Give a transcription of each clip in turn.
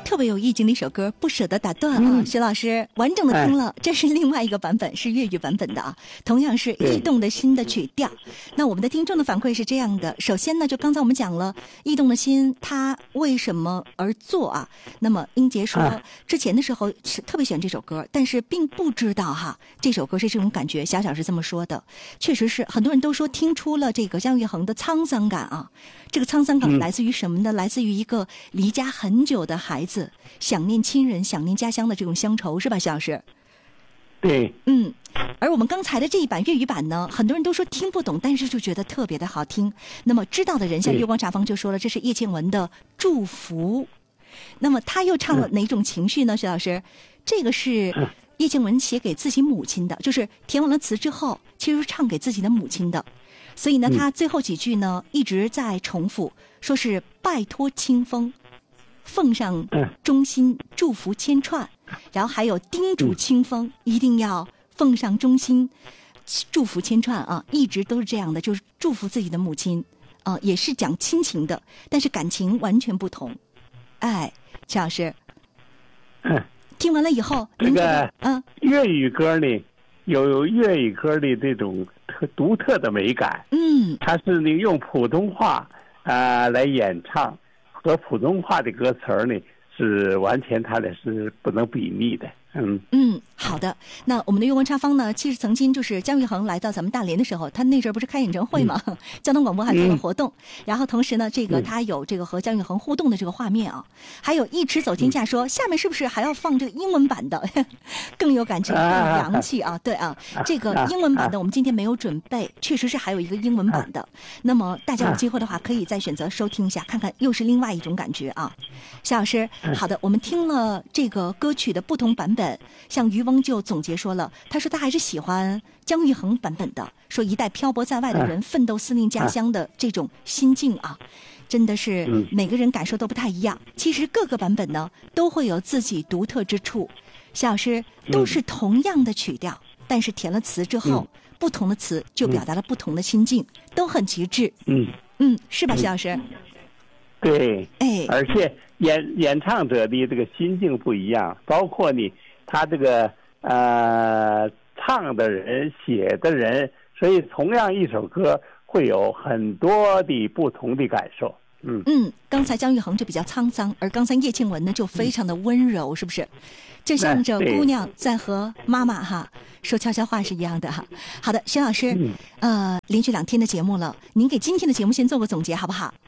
特别有意境的一首歌，不舍得打断啊。徐老师完整的听了，这是另外一个版本，是粤语版本的啊，同样是驿动的心的曲调。那我们的听众的反馈是这样的，首先呢，就刚才我们讲了驿动的心它为什么而作啊。那么英杰说之前的时候是特别喜欢这首歌，但是并不知道哈这首歌是这种感觉。小小是这么说的，确实是很多人都说听出了这个姜育恒的沧桑感啊。这个沧桑感来自于什么呢？来自于一个离家很久的孩子，想念亲人、想念家乡的这种乡愁，是吧，徐老师？ 对， 而我们刚才的这一版粤语版呢，很多人都说听不懂，但是就觉得特别的好听。那么知道的人，像月光茶坊就说了，这是叶倩文的《祝福》。那么他又唱了哪种情绪呢？徐老师，这个是叶倩文写给自己母亲的，就是填完了词之后，其实是唱给自己的母亲的。所以呢，他最后几句呢一直在重复，说是拜托清风，奉上衷心祝福千串，然后还有叮嘱清风一定要奉上衷心祝福千串啊，一直都是这样的，就是祝福自己的母亲啊，也是讲亲情的，但是感情完全不同。哎，齐老师，听完了以后， 这个粤语歌呢，有粤语歌的这种独特的美感。它是你用普通话来演唱，和普通话的歌词呢是完全它的是不能比拟的。 好的。那我们的月光茶坊呢，其实曾经就是姜育恒来到咱们大连的时候，他那阵不是开演唱会嘛，交通广播还做了活动，然后同时呢，这个他有这个和姜育恒互动的这个画面啊，还有一池走天下说下面是不是还要放这个英文版的，更有感觉，更洋气啊？对啊，这个英文版的我们今天没有准备，确实是还有一个英文版的。那么大家有机会的话，可以再选择收听一下，看看又是另外一种感觉啊。夏老师，好的，我们听了这个歌曲的不同版本，像渔翁就总结说了，他说他还是喜欢姜育恒版本的，说一代漂泊在外的人奋斗思念家乡的这种心境啊，真的是每个人感受都不太一样。其实各个版本呢都会有自己独特之处，夏老师都是同样的曲调，但是填了词之后，不同的词就表达了不同的心境，都很极致。是吧，夏老师？ 对，而且演唱者的这个心境不一样，包括他这个唱的人、写的人，所以同样一首歌会有很多的不同的感受。 刚才姜育恒就比较沧桑，而刚才叶倩文呢就非常的温柔，是不是？就像这姑娘在和妈妈说悄悄话是一样的哈。好的，徐老师，连续2天的节目了，您给今天的节目先做个总结好不好？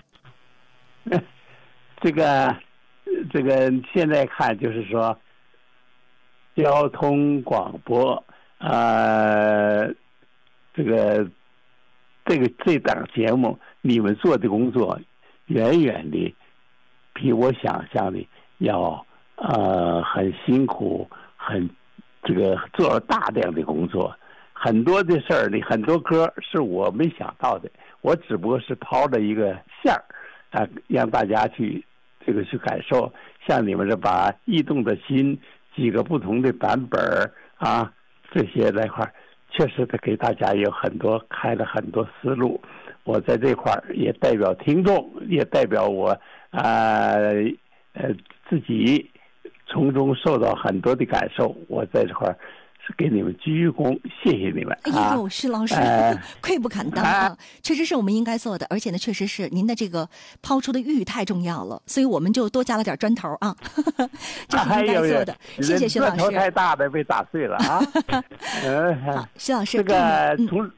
这个现在看就是说，交通广播这档节目，你们做的工作远远的比我想象的要很辛苦，做了大量的工作，很多的事儿呢，很多歌是我没想到的，我只不过是抛了一个线儿让大家去感受。像你们这把驿动的心几个不同的版本这些在一块儿，确实的给大家开了很多思路。我在这块儿也代表听众，也代表我自己从中受到很多的感受。我在这块儿是给你们鞠躬，谢谢你们。 哎呦，施老师，愧不敢当啊！确实是我们应该做的，而且呢，确实是您的这个抛出的玉太重要了，所以我们就多加了点砖头啊，这是应该做的。谢谢施老师。 砖头太大的被打碎了啊！ 好，施老师， 这个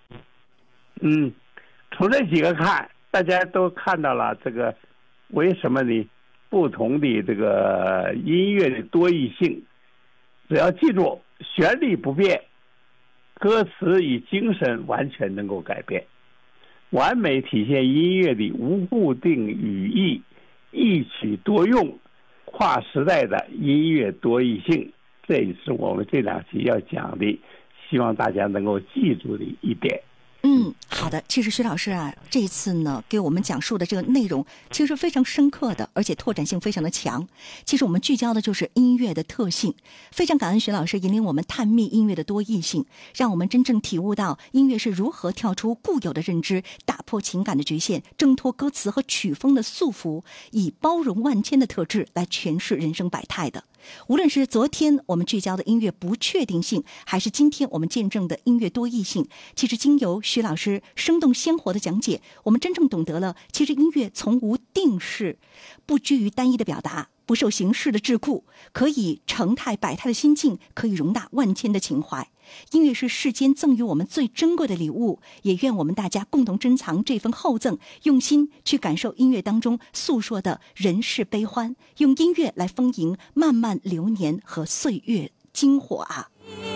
从这几个看，大家都看到了这个为什么呢？不同的这个音乐的多义性，只要记住。旋律不变，歌词与精神完全能够改变，完美体现音乐的无固定语义，异曲多用，跨时代的音乐多义性。这也是我们这2期要讲的，希望大家能够记住的一点。 好的。其实徐老师啊，这一次呢给我们讲述的这个内容其实非常深刻的，而且拓展性非常的强。其实我们聚焦的就是音乐的特性，非常感恩徐老师引领我们探秘音乐的多义性，让我们真正体悟到音乐是如何跳出固有的认知，打破情感的局限，挣脱歌词和曲风的束缚，以包容万千的特质来诠释人生百态的。无论是昨天我们聚焦的音乐不确定性，还是今天我们见证的音乐多义性，其实经由徐老师生动鲜活的讲解，我们真正懂得了其实音乐从无定式，不拘于单一的表达，不受形式的桎梏，可以成态百态的心境，可以容纳万千的情怀。音乐是世间赠予我们最珍贵的礼物，也愿我们大家共同珍藏这份厚赠，用心去感受音乐当中诉说的人世悲欢，用音乐来丰盈漫漫流年和岁月精火啊。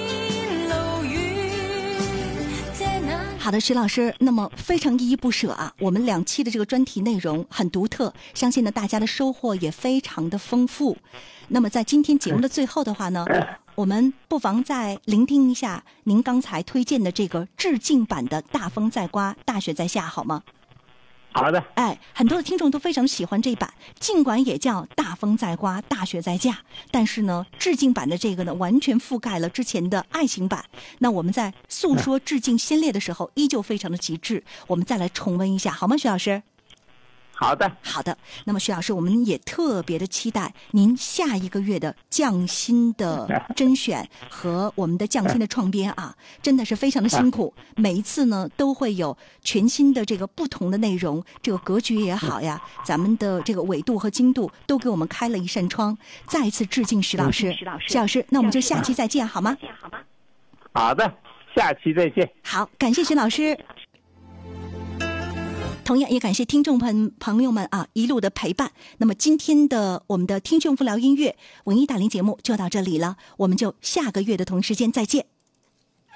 好的，徐老师，那么非常依依不舍啊，我们2期的这个专题内容很独特，相信呢大家的收获也非常的丰富。那么在今天节目的最后的话呢，我们不妨再聆听一下您刚才推荐的这个致敬版的大风在刮，大雪在下，好吗？ 好的。 很多的听众都非常喜欢这版，尽管也叫大风在刮，大雪在下，但是呢，致敬版的这个呢，完全覆盖了之前的爱情版。那我们在诉说致敬先烈的时候，依旧非常的极致。我们再来重温一下，好吗，徐老师？ 好的。 好的。那么徐老师，我们也特别的期待您下一个月的匠心的甄选和我们的匠心的创编啊，真的是非常的辛苦。每一次呢都会有全新的这个不同的内容，这个格局也好呀，咱们的这个纬度和精度都给我们开了一扇窗。再一次致敬徐老师。徐老师，那我们就下期再见，好吗？ 好的，下期再见。 好，感谢徐老师。同样也感谢听众朋友们啊一路的陪伴。那么今天的我们的听众不聊音乐文艺大龄节目就到这里了，我们就下个月的同时间再见。